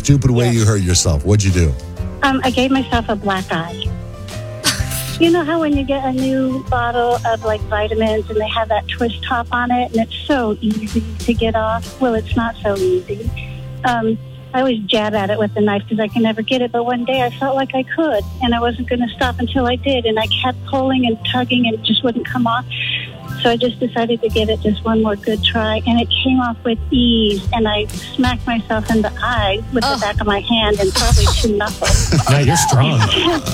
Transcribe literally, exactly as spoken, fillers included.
stupid way Yes. you hurt yourself. What'd you do? Um, I gave myself a black eye. You know how when you get a new bottle of like vitamins and they have that twist top on it and it's so easy to get off? Well, it's not so easy. Um, I always jab at it with the knife because I can never get it. But one day I felt like I could and I wasn't going to stop until I did. And I kept pulling and tugging and it just wouldn't come off. So I just decided to give it just one more good try. And it came off with ease. And I smacked myself in the eye with Oh. the back of my hand and probably two knuckles. No, you're strong.